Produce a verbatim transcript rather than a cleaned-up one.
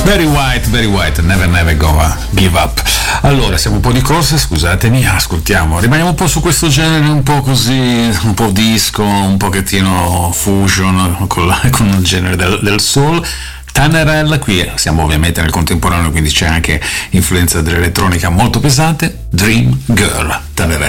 Barry White, Barry White, Never Never Gonna Give Up. Allora, siamo un po' di corsa, scusatemi, ascoltiamo, rimaniamo un po' su questo genere, un po' così, un po' disco, un pochettino fusion con, la, con il genere del, del soul. Tannerella, qui siamo ovviamente nel contemporaneo, quindi c'è anche influenza dell'elettronica molto pesante. Dream Girl, Tannerella.